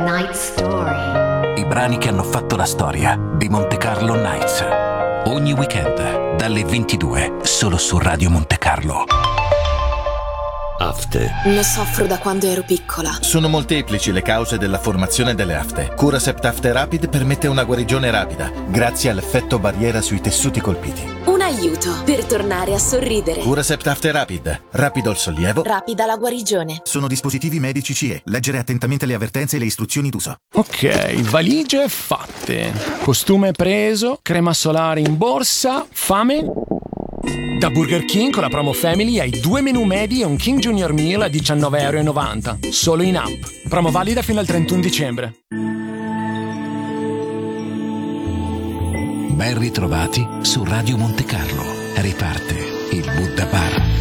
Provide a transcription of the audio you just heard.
Night Story. I brani che hanno fatto la storia di Monte Carlo Nights. Ogni weekend dalle 22 solo su Radio Monte Carlo. Afte. Ne soffro da quando ero piccola. Sono molteplici le cause della formazione delle afte. Curacept Afte Rapid permette una guarigione rapida, grazie all'effetto barriera sui tessuti colpiti. Un aiuto per tornare a sorridere. Curacept Afte Rapid. Rapido il sollievo. Rapida la guarigione. Sono dispositivi medici CE. Leggere attentamente le avvertenze e le istruzioni d'uso. Ok, valigie fatte. Costume preso. Crema solare in borsa. Fame? Da Burger King con la promo Family hai 2 menù medi e un King Junior Meal a €19,90. Solo in app. Promo valida fino al 31 dicembre. Ben ritrovati su Radio Monte Carlo. Riparte il Buddha Bar.